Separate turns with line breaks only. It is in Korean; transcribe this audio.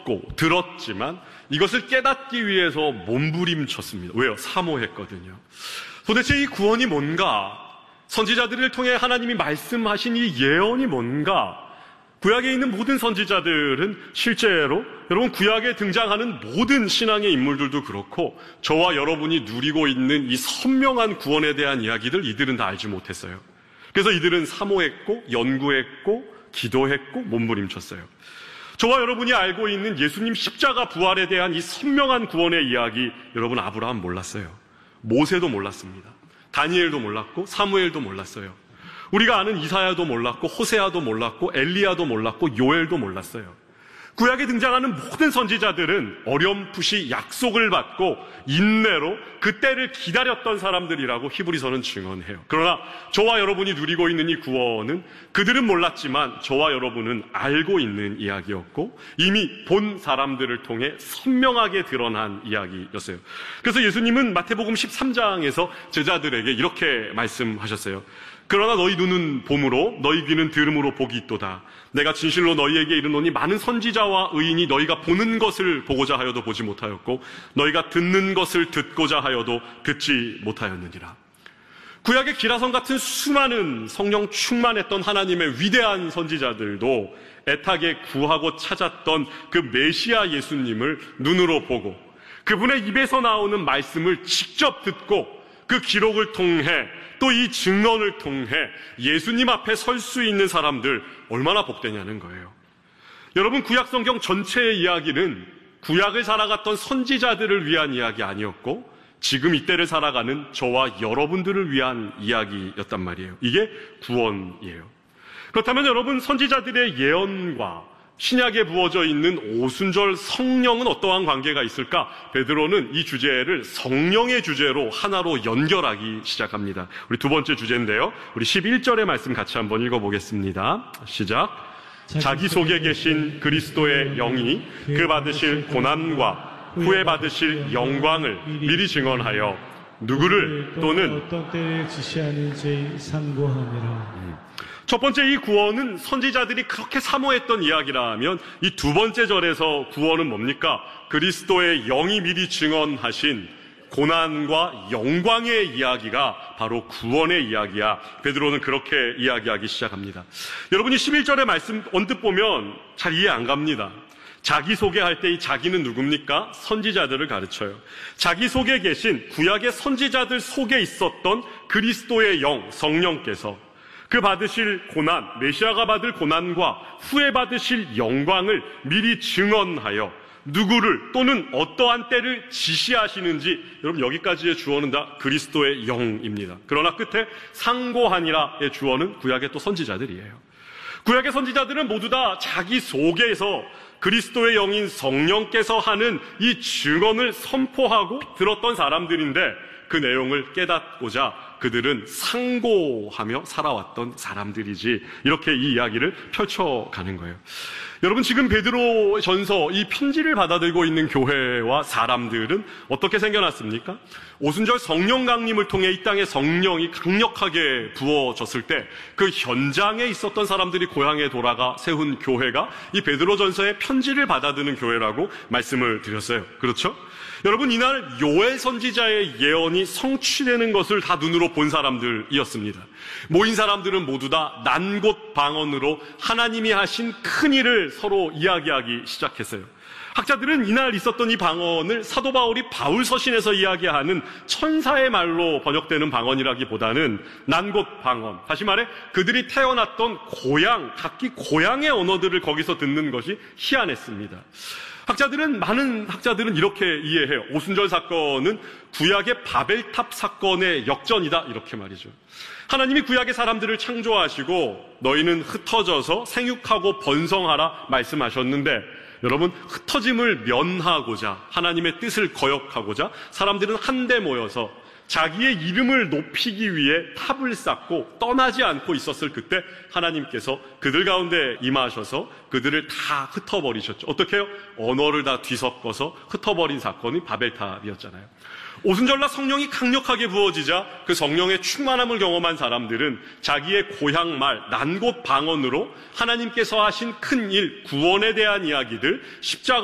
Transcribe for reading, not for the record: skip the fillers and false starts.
듣고 들었지만 이것을 깨닫기 위해서 몸부림쳤습니다. 왜요? 사모했거든요. 도대체 이 구원이 뭔가? 선지자들을 통해 하나님이 말씀하신 이 예언이 뭔가? 구약에 있는 모든 선지자들은 실제로 여러분 구약에 등장하는 모든 신앙의 인물들도 그렇고 저와 여러분이 누리고 있는 이 선명한 구원에 대한 이야기들 이들은 다 알지 못했어요. 그래서 이들은 사모했고 연구했고 기도했고 몸부림쳤어요. 저와 여러분이 알고 있는 예수님 십자가 부활에 대한 이 선명한 구원의 이야기 여러분 아브라함 몰랐어요. 모세도 몰랐습니다. 다니엘도 몰랐고 사무엘도 몰랐어요. 우리가 아는 이사야도 몰랐고 호세아도 몰랐고 엘리야도 몰랐고 요엘도 몰랐어요. 구약에 등장하는 모든 선지자들은 어렴풋이 약속을 받고 인내로 그 때를 기다렸던 사람들이라고 히브리서는 증언해요. 그러나 저와 여러분이 누리고 있는 이 구원은 그들은 몰랐지만 저와 여러분은 알고 있는 이야기였고 이미 본 사람들을 통해 선명하게 드러난 이야기였어요. 그래서 예수님은 마태복음 13장에서 제자들에게 이렇게 말씀하셨어요. 그러나 너희 눈은 봄으로 너희 귀는 들음으로 복이 있도다. 내가 진실로 너희에게 이르노니 많은 선지자와 의인이 너희가 보는 것을 보고자 하여도 보지 못하였고 너희가 듣는 것을 듣고자 하여도 듣지 못하였느니라. 구약의 기라성 같은 수많은 성령 충만했던 하나님의 위대한 선지자들도 애타게 구하고 찾았던 그 메시아 예수님을 눈으로 보고 그분의 입에서 나오는 말씀을 직접 듣고 그 기록을 통해 또 이 증언을 통해 예수님 앞에 설 수 있는 사람들 얼마나 복되냐는 거예요. 여러분 구약 성경 전체의 이야기는 구약을 살아갔던 선지자들을 위한 이야기 아니었고 지금 이때를 살아가는 저와 여러분들을 위한 이야기였단 말이에요. 이게 구원이에요. 그렇다면 여러분 선지자들의 예언과 신약에 부어져 있는 오순절 성령은 어떠한 관계가 있을까? 베드로는 이 주제를 성령의 주제로 하나로 연결하기 시작합니다. 우리 두 번째 주제인데요. 우리 11절의 말씀 같이 한번 읽어보겠습니다. 시작. 자기 속에 계신 그리스도의 영이 그 받으실 고난과 후에 받으실 영광을 미리 증언하여 누구를 또는
어떤 때를 지시하는지 상고하니라.
첫 번째 이 구원은 선지자들이 그렇게 사모했던 이야기라면 이 두 번째 절에서 구원은 뭡니까? 그리스도의 영이 미리 증언하신 고난과 영광의 이야기가 바로 구원의 이야기야. 베드로는 그렇게 이야기하기 시작합니다. 여러분이 11절의 말씀 언뜻 보면 잘 이해 안 갑니다. 자기 소개할 때 이 자기는 누굽니까? 선지자들을 가르쳐요. 자기 속에 계신 구약의 선지자들 속에 있었던 그리스도의 영, 성령께서 그 받으실 고난, 메시아가 받을 고난과 후에 받으실 영광을 미리 증언하여 누구를 또는 어떠한 때를 지시하시는지 여러분 여기까지의 주어는 다 그리스도의 영입니다. 그러나 끝에 상고하니라의 주어는 구약의 또 선지자들이에요. 구약의 선지자들은 모두 다 자기 속에서 그리스도의 영인 성령께서 하는 이 증언을 선포하고 들었던 사람들인데 그 내용을 깨닫고자 그들은 상고하며 살아왔던 사람들이지 이렇게 이 이야기를 펼쳐가는 거예요. 여러분 지금 베드로 전서 이 편지를 받아들고 있는 교회와 사람들은 어떻게 생겨났습니까? 오순절 성령 강림을 통해 이 땅에 성령이 강력하게 부어졌을 때 그 현장에 있었던 사람들이 고향에 돌아가 세운 교회가 이 베드로 전서의 편지를 받아드는 교회라고 말씀을 드렸어요. 그렇죠? 여러분 이날 요엘 선지자의 예언이 성취되는 것을 다 눈으로 본 사람들이었습니다. 모인 사람들은 모두 다 난곳 방언으로 하나님이 하신 큰 일을 서로 이야기하기 시작했어요. 학자들은 이날 있었던 이 방언을 사도 바울이 바울 서신에서 이야기하는 천사의 말로 번역되는 방언이라기보다는 난곳 방언, 다시 말해 그들이 태어났던 고향, 각기 고향의 언어들을 거기서 듣는 것이 희한했습니다. 많은 학자들은 이렇게 이해해요. 오순절 사건은 구약의 바벨탑 사건의 역전이다 이렇게 말이죠. 하나님이 구약의 사람들을 창조하시고 너희는 흩어져서 생육하고 번성하라 말씀하셨는데 여러분 흩어짐을 면하고자 하나님의 뜻을 거역하고자 사람들은 한데 모여서 자기의 이름을 높이기 위해 탑을 쌓고 떠나지 않고 있었을 그때 하나님께서 그들 가운데 임하셔서 그들을 다 흩어버리셨죠. 어떻게 해요? 언어를 다 뒤섞어서 흩어버린 사건이 바벨탑이었잖아요. 오순절날 성령이 강력하게 부어지자 그 성령의 충만함을 경험한 사람들은 자기의 고향말, 난곳 방언으로 하나님께서 하신 큰 일, 구원에 대한 이야기들, 십자가